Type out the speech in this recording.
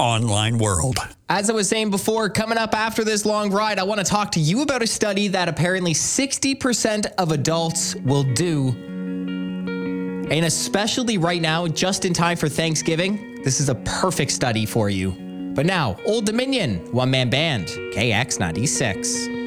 online world. As I was saying before, coming up after this long ride, I want to talk to you about a study that apparently 60% of adults will do. And especially right now, just in time for Thanksgiving, this is a perfect study for you. But now, Old Dominion, one-man band, KX96.